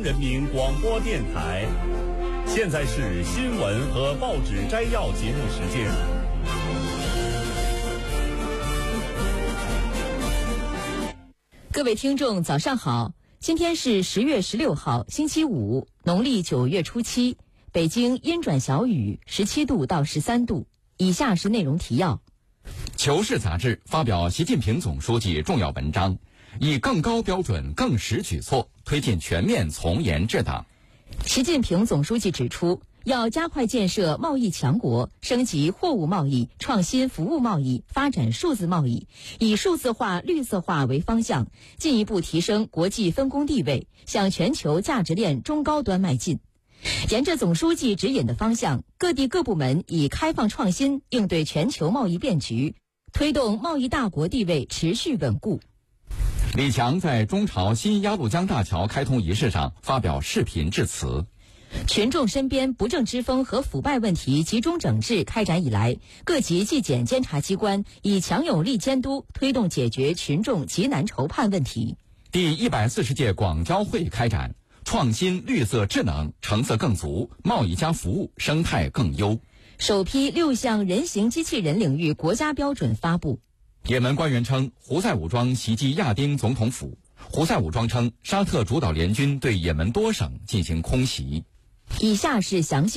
人民广播电台，现在是新闻和报纸摘要节目时间。 各位听众早上好，今天是10月16号星期五，农历9月初7，北京阴转小雨，17度到13度。以下是内容提要。 求是杂志发表习近平总书记重要文章，以更高标准更实举措推进全面从严治党。 习近平总书记指出，要加快建设贸易强国，升级货物贸易、创新服务贸易，发展数字贸易，以数字化、绿色化为方向，进一步提升国际分工地位，向全球价值链中高端迈进。沿着总书记指引的方向，各地各部门以开放创新应对全球贸易变局，推动贸易大国地位持续稳固。 李强在中朝新鸭绿江大桥开通仪式上发表视频致辞。 群众身边不正之风和腐败问题集中整治开展以来，各级纪检监察机关以强有力监督推动解决群众急难愁盼问题。 第140届广交会开展，创新绿色智能成色更足，贸易加服务生态更优。 首批6项人形机器人领域国家标准发布。 也门官员称，胡塞武装袭击亚丁总统府。胡塞武装称，沙特主导联军对也门多省进行空袭。 以下是详细